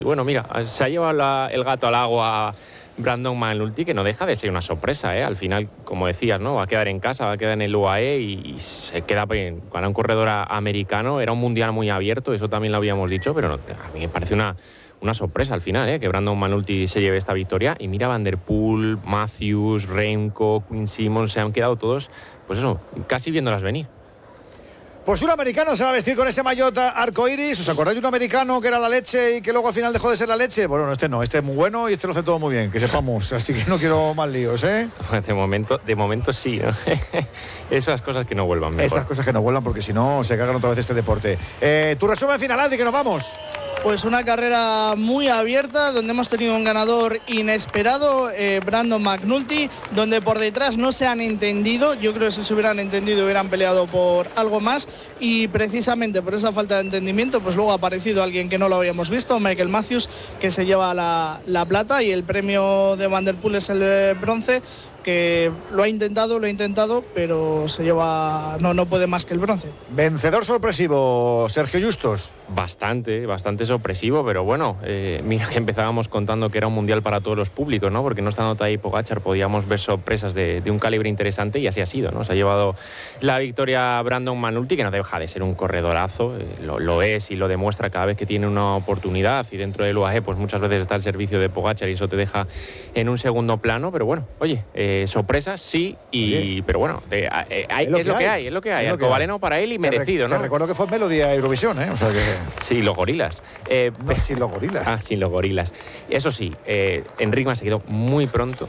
Bueno, mira, se ha llevado el gato al agua Brandon McNulty, que no deja de ser una sorpresa, ¿eh? Al final, como decías, ¿no? Va a quedar en casa, va a quedar en el UAE y se queda para un corredor americano. Era un mundial muy abierto, eso también lo habíamos dicho, pero no, a mí me parece una sorpresa al final, ¿eh? Que Brandon McNulty se lleve esta victoria. Y mira, Van der Poel, Matthews, Remco, Quinn Simmons, se han quedado todos, pues eso, casi viéndolas venir. Pues un americano se va a vestir con ese maillot arcoiris. ¿Os acordáis de un americano que era la leche y que luego al final dejó de ser la leche? Bueno, no, este es muy bueno y este lo hace todo muy bien, que sepamos. Así que no quiero más líos, ¿eh? De momento sí, ¿no? Esas cosas que no vuelvan mejor. Esas cosas que no vuelvan, porque si no se cagan otra vez este deporte. Tu resumen final, Adri, que nos vamos. Pues una carrera muy abierta, donde hemos tenido un ganador inesperado, Brandon McNulty, donde por detrás no se han entendido. Yo creo que si se hubieran entendido hubieran peleado por algo más, y precisamente por esa falta de entendimiento pues luego ha aparecido alguien que no lo habíamos visto, Michael Matthews, que se lleva la plata, y el premio de Van der Poel es el bronce, que lo ha intentado, pero se lleva, no puede más que el bronce. Vencedor sorpresivo, Sergio Justos. Bastante sorpresivo, pero bueno, mira que empezábamos contando que era un mundial para todos los públicos, ¿no? Porque no estando Tadej Pogačar podíamos ver sorpresas de un calibre interesante, y así ha sido, ¿no? Se ha llevado la victoria Brandon McNulty, que no deja de ser un corredorazo, lo es y lo demuestra cada vez que tiene una oportunidad, y dentro del UAE pues muchas veces está al servicio de Pogačar y eso te deja en un segundo plano, pero bueno, oye, sorpresas sí, pero bueno, es lo que hay. Alcobaleno para él y merecido, ¿no? Te recuerdo que fue Melodía Eurovisión, ¿eh? O sea que... Sí, los gorilas. Sin los gorilas. Sin los gorilas. Eso sí, Enric Mas se quedó muy pronto.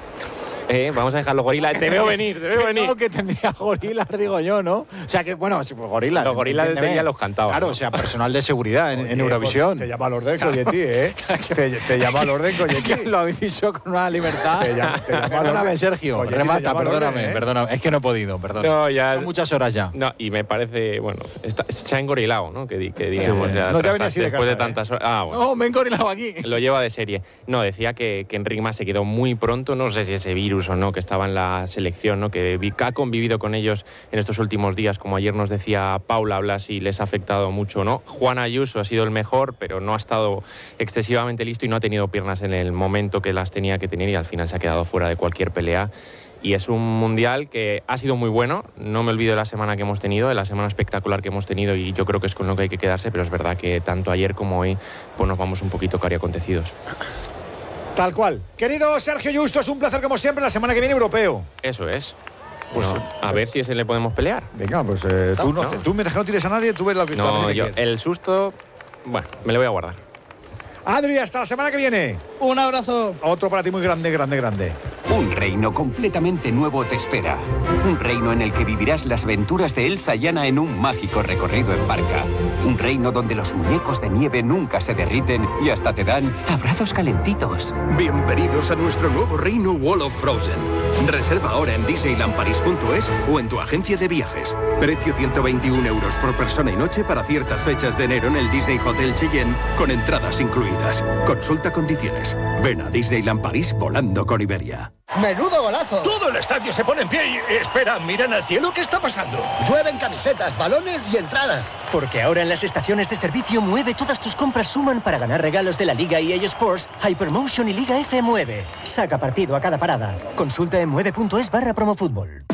Vamos a dejar los gorilas. Te veo venir. No, que tendría gorilas, digo yo, ¿no? O sea, que bueno, pues gorilas. Los gorilas desde día los cantaban. Claro, ¿no? O sea, personal de seguridad en Eurovisión. Te llama Lord Colletti, ¿eh? Te llama Lord Colletti. Lo habéis dicho con una libertad. Te llama perdóname, Sergio. Colletti, remata, perdóname. Es que no he podido, perdón. No, ya, son muchas horas ya. No, y me parece, bueno, se ha engorilado, ¿no? Que digamos, sí. ya No te venía así después de de tantas horas. Bueno. No, me he engorilado aquí. Lo lleva de serie. No, decía que Enric Mas se quedó muy pronto, no sé si ese virus o no, que estaba en la selección, ¿no? Que ha convivido con ellos en estos últimos días, como ayer nos decía Paula Blas, y les ha afectado mucho, ¿no? Juan Ayuso ha sido el mejor, pero no ha estado excesivamente listo y no ha tenido piernas en el momento que las tenía que tener, y al final se ha quedado fuera de cualquier pelea. Y es un mundial que ha sido muy bueno. No me olvido de la semana que hemos tenido, de la semana espectacular que hemos tenido, y yo creo que es con lo que hay que quedarse, pero es verdad que tanto ayer como hoy pues nos vamos un poquito cariacontecidos. Tal cual. Querido Sergio Justo, es un placer como siempre. La semana que viene europeo. Eso es. Pues no, a ver si ese le podemos pelear. Venga, pues tú mientras que no tires a nadie, tú ves lo que no, yo el susto, bueno, me lo voy a guardar. Adri, hasta la semana que viene. Un abrazo. Otro para ti muy grande. Un reino completamente nuevo te espera. Un reino en el que vivirás las aventuras de Elsa y Anna en un mágico recorrido en barca. Un reino donde los muñecos de nieve nunca se derriten y hasta te dan abrazos calentitos. Bienvenidos a nuestro nuevo reino Wall of Frozen. Reserva ahora en disneylandparis.es o en tu agencia de viajes. Precio 121 € por persona y noche para ciertas fechas de enero en el Disney Hotel Cheyenne, con entradas incluidas. Consulta condiciones. Ven a Disneyland París volando con Iberia. ¡Menudo golazo! Todo el estadio se pone en pie y... Espera, miran al cielo, ¿qué está pasando? Llueven camisetas, balones y entradas. Porque ahora en las estaciones de servicio Mueve todas tus compras suman para ganar regalos de la Liga EA Sports, Hypermotion y Liga F Mueve. Saca partido a cada parada. Consulta en mueve.es/promofutbol.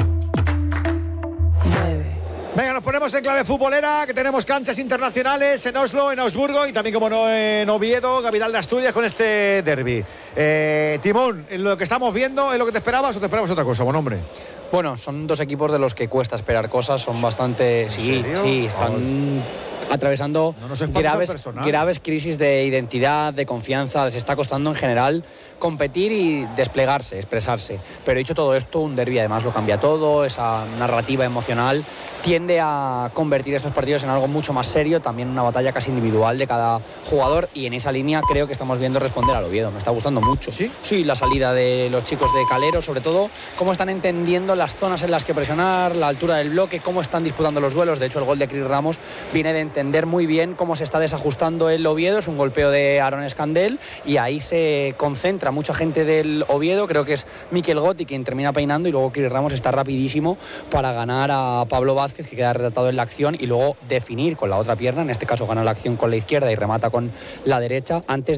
Venga, nos ponemos en clave futbolera, que tenemos canchas internacionales en Oslo, en Augsburgo y también, como no, en Oviedo, capital de Asturias, con este derbi. Timón, ¿lo que estamos viendo es lo que te esperabas o te esperabas otra cosa, buen hombre? Bueno, son dos equipos de los que cuesta esperar cosas, son bastante... Sí, están atravesando graves crisis de identidad, de confianza. Les está costando en general competir y desplegarse, expresarse. Pero dicho todo esto, un derbi además lo cambia todo, esa narrativa emocional tiende a convertir estos partidos en algo mucho más serio, también una batalla casi individual de cada jugador, y en esa línea creo que estamos viendo responder al Oviedo. Me está gustando mucho. Sí, la salida de los chicos de Calero, sobre todo cómo están entendiendo las zonas en las que presionar, la altura del bloque, cómo están disputando los duelos. De hecho, el gol de Chris Ramos viene de entender muy bien cómo se está desajustando el Oviedo. Es un golpeo de Aaron Escandel y ahí se concentra mucha gente del Oviedo. Creo que es Mikel Gotti quien termina peinando y luego Chris Ramos está rapidísimo para ganar a Pablo Vázquez, que queda retratado en la acción, y luego definir con la otra pierna. En este caso gana la acción con la izquierda y remata con la derecha antes